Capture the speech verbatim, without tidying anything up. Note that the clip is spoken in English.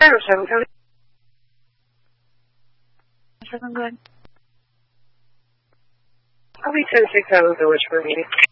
seven, Cody. Seven, good. I'll be ten six seven Village for a meeting.